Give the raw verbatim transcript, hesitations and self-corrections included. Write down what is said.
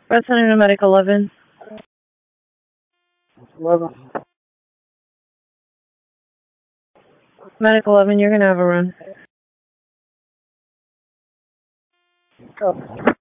Resident of Medic eleven. eleven. Medic eleven, you're gonna have a run. Copy.